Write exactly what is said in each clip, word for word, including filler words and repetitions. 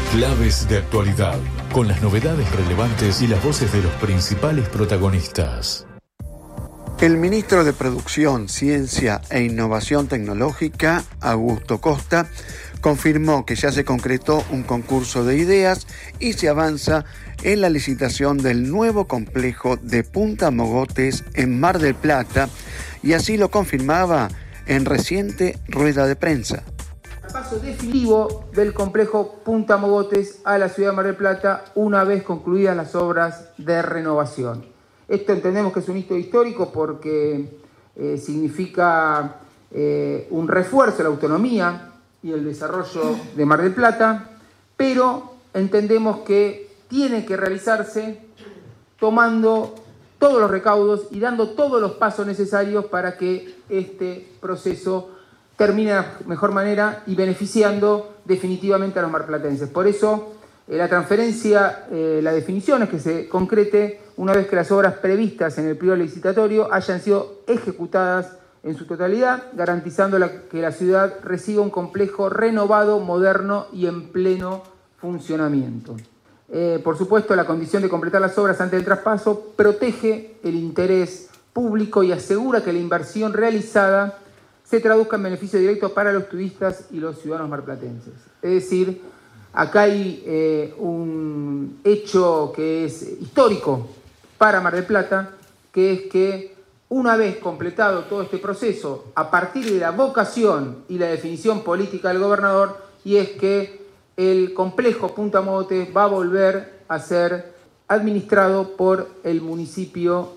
Claves de actualidad, con las novedades relevantes y las voces de los principales protagonistas. El ministro de Producción, Ciencia e Innovación Tecnológica, Augusto Costa, confirmó que ya se concretó un concurso de ideas y se avanza en la licitación del nuevo complejo de Punta Mogotes en Mar del Plata, y así lo confirmaba en reciente rueda de prensa. Paso definitivo del complejo Punta Mogotes a la ciudad de Mar del Plata una vez concluidas las obras de renovación. Esto entendemos que es un hito histórico porque eh, significa eh, un refuerzo de la autonomía y el desarrollo de Mar del Plata, pero entendemos que tiene que realizarse tomando todos los recaudos y dando todos los pasos necesarios para que este proceso termine de la mejor manera y beneficiando definitivamente a los marplatenses. Por eso, eh, la transferencia, eh, la definición es que se concrete una vez que las obras previstas en el periodo licitatorio hayan sido ejecutadas en su totalidad, garantizando la, que la ciudad reciba un complejo renovado, moderno y en pleno funcionamiento. Eh, por supuesto, la condición de completar las obras antes del traspaso protege el interés público y asegura que la inversión realizada se traduzca en beneficio directo para los turistas y los ciudadanos marplatenses. Es decir, acá hay eh, un hecho que es histórico para Mar del Plata, que es que una vez completado todo este proceso, a partir de la vocación y la definición política del gobernador, y es que el complejo Punta Mogotes va a volver a ser administrado por el municipio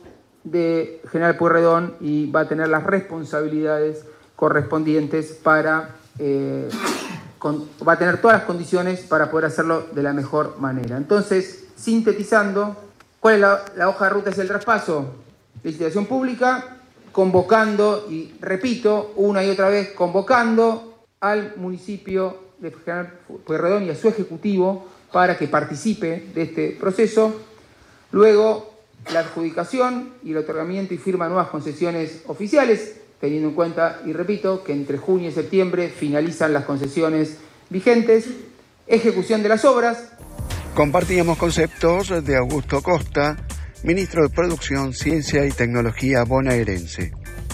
de General Pueyrredón y va a tener las responsabilidades correspondientes para, eh, con, va a tener todas las condiciones para poder hacerlo de la mejor manera. Entonces, sintetizando, ¿cuál es la, la hoja de ruta hacia el traspaso? Licitación pública, convocando, y repito, una y otra vez, convocando al municipio de General Pueyrredón y a su ejecutivo para que participe de este proceso. Luego, la adjudicación y el otorgamiento y firma de nuevas concesiones oficiales, teniendo en cuenta, y repito, que entre junio y septiembre finalizan las concesiones vigentes. Ejecución de las obras. Compartíamos conceptos de Augusto Costa, ministro de Producción, Ciencia y Tecnología bonaerense.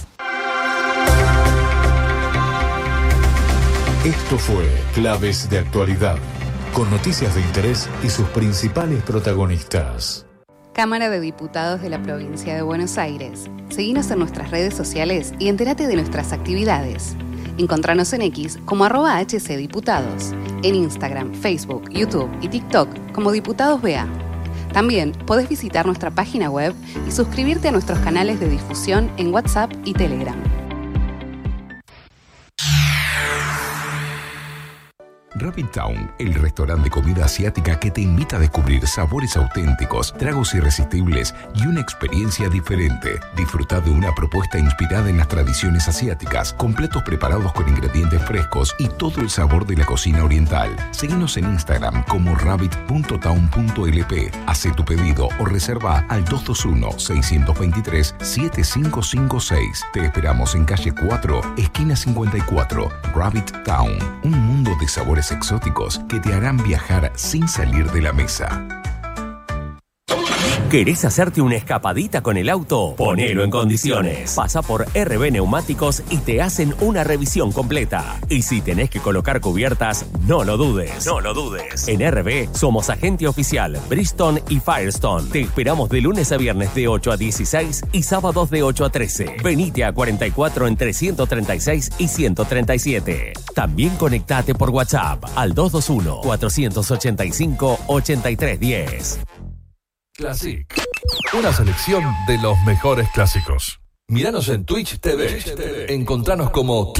Esto fue Claves de Actualidad, con noticias de interés y sus principales protagonistas. Cámara de Diputados de la Provincia de Buenos Aires. Seguinos en nuestras redes sociales y entérate de nuestras actividades. Encontranos en X como arroba hcdiputados, en Instagram, Facebook, YouTube y TikTok como Diputados B A. También podés visitar nuestra página web y suscribirte a nuestros canales de difusión en WhatsApp y Telegram. Rabbit Town, el restaurante de comida asiática que te invita a descubrir sabores auténticos, tragos irresistibles y una experiencia diferente. Disfruta de una propuesta inspirada en las tradiciones asiáticas, con platos preparados con ingredientes frescos y todo el sabor de la cocina oriental. Seguinos en Instagram como rabbit punto town punto l p. Hace tu pedido o reserva al dos dos uno, seis dos tres, siete cinco cinco seis. Te esperamos en calle cuatro, esquina cincuenta y cuatro. Rabbit Town, un mundo de sabores exóticos que te harán viajar sin salir de la mesa. ¿Querés hacerte una escapadita con el auto? Ponelo en condiciones. Pasa por R B Neumáticos y te hacen una revisión completa. Y si tenés que colocar cubiertas, no lo dudes. No lo dudes. En R B somos agente oficial Bridgestone y Firestone. Te esperamos de lunes a viernes de ocho a dieciséis y sábados de ocho a trece. Venite a cuarenta y cuatro entre ciento treinta y seis y ciento treinta y siete. También conectate por WhatsApp al dos dos uno, cuatro ocho cinco, ocho tres uno cero. Classic, una selección de los mejores clásicos. Míranos en Twitch T V. Encontranos como